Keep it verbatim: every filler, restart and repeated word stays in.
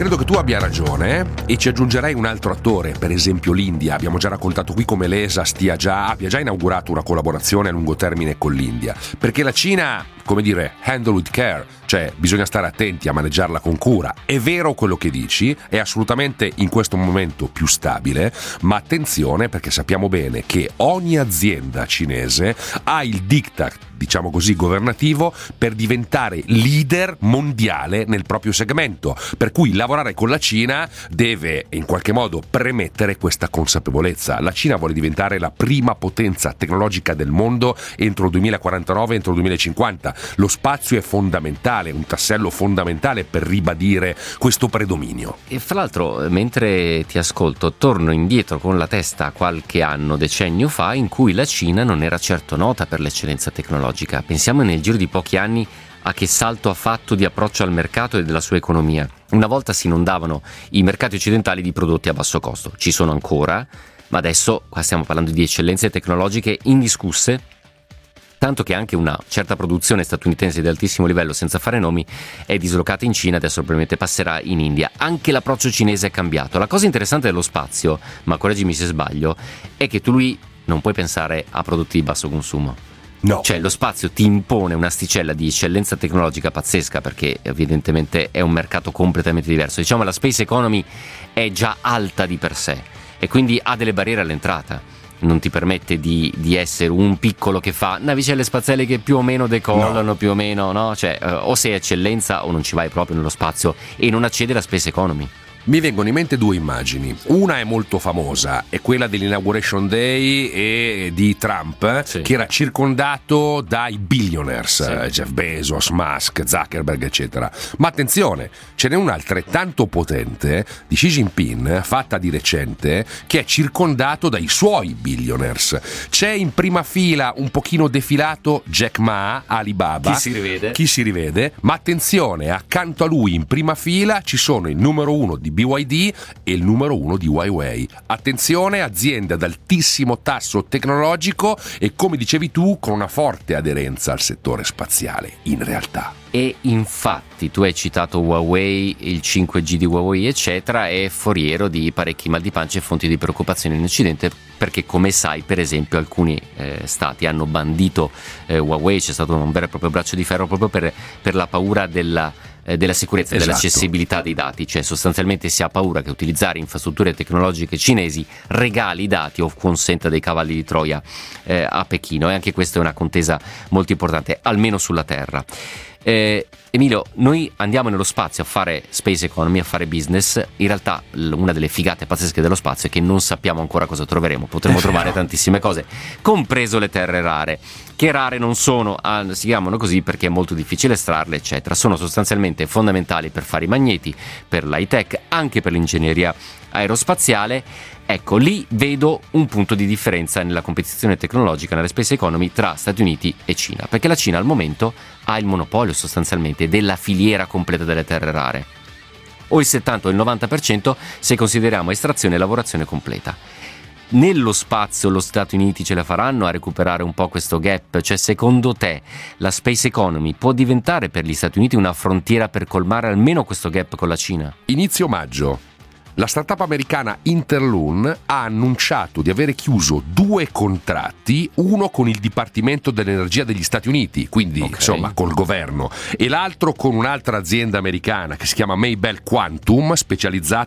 credo che tu abbia ragione e ci aggiungerei un altro attore, per esempio l'India. Abbiamo già raccontato qui come l'E S A stia già, abbia già inaugurato una collaborazione a lungo termine con l'India, perché la Cina, come dire, handle with care, cioè bisogna stare attenti a maneggiarla con cura. È vero quello che dici, è assolutamente in questo momento più stabile, ma attenzione, perché sappiamo bene che ogni azienda cinese ha il diktat, diciamo così, governativo per diventare leader mondiale nel proprio segmento, per cui lavorare con la Cina deve in qualche modo premettere questa consapevolezza. La Cina vuole diventare la prima potenza tecnologica del mondo entro il duemilaquarantanove, entro il duemilacinquanta. Lo spazio è fondamentale, un tassello fondamentale per ribadire questo predominio. E fra l'altro, mentre ti ascolto, torno indietro con la testa a qualche anno, decennio fa, in cui la Cina non era certo nota per l'eccellenza tecnologica. Pensiamo nel giro di pochi anni a che salto ha fatto di approccio al mercato e della sua economia. Una volta si inondavano i mercati occidentali di prodotti a basso costo, ci sono ancora, ma adesso qua stiamo parlando di eccellenze tecnologiche indiscusse, tanto che anche una certa produzione statunitense di altissimo livello, senza fare nomi, è dislocata in Cina, adesso probabilmente passerà in India. Anche l'approccio cinese è cambiato. La cosa interessante dello spazio, ma correggimi se sbaglio, è che tu lui non puoi pensare a prodotti di basso consumo. No. Cioè lo spazio ti impone un'asticella di eccellenza tecnologica pazzesca, perché evidentemente è un mercato completamente diverso. Diciamo la space economy è già alta di per sé e quindi ha delle barriere all'entrata. Non ti permette di, di essere un piccolo che fa navicelle spaziali che più o meno decollano, no. più o meno, no? Cioè eh, o sei eccellenza o non ci vai proprio nello spazio e non accedi alla space economy. Mi vengono in mente due immagini. Una è molto famosa, è quella dell'Inauguration Day e di Trump, sì. che era circondato dai billionaires, sì. Jeff Bezos, Musk, Zuckerberg, eccetera. Ma attenzione, ce n'è un'altra tanto potente di Xi Jinping, fatta di recente, che è circondato dai suoi billionaires. C'è in prima fila un pochino defilato Jack Ma, Alibaba. Chi si rivede? Chi si rivede, ma attenzione, accanto a lui in prima fila ci sono il numero uno di B Y D e il numero uno di Huawei. Attenzione, aziende ad altissimo tasso tecnologico e, come dicevi tu, con una forte aderenza al settore spaziale in realtà. E infatti tu hai citato Huawei, il cinque G di Huawei eccetera, è foriero di parecchi mal di pancia e fonti di preoccupazione in Occidente, perché come sai per esempio alcuni eh, stati hanno bandito eh, Huawei, c'è stato un vero e proprio braccio di ferro proprio per, per la paura della eh, della sicurezza e esatto. dell'accessibilità dei dati, cioè sostanzialmente si ha paura che utilizzare infrastrutture tecnologiche cinesi regali i dati o consenta dei cavalli di Troia eh, a Pechino, e anche questa è una contesa molto importante, almeno sulla terra. Eh, Emilio, noi andiamo nello spazio a fare space economy, a fare business. In realtà una delle figate pazzesche dello spazio è che non sappiamo ancora cosa troveremo. Potremo trovare tantissime cose, compreso le terre rare, che rare non sono, ah, si chiamano così perché è molto difficile estrarle eccetera. Sono sostanzialmente fondamentali per fare i magneti, per l'high tech, anche per l'ingegneria aerospaziale. Ecco, lì vedo un punto di differenza nella competizione tecnologica, nella space economy, tra Stati Uniti e Cina, perché la Cina al momento ha il monopolio sostanzialmente della filiera completa delle terre rare, o il settanta o il novanta per cento se consideriamo estrazione e lavorazione completa. Nello spazio lo Stati Uniti ce la faranno a recuperare un po' questo gap? Cioè, secondo te la space economy può diventare per gli Stati Uniti una frontiera per colmare almeno questo gap con la Cina? Inizio maggio la startup americana Interloon ha annunciato di avere chiuso due contratti, uno con il Dipartimento dell'Energia degli Stati Uniti, quindi okay. insomma col governo, e l'altro con un'altra azienda americana che si chiama Maybell Quantum, specializzata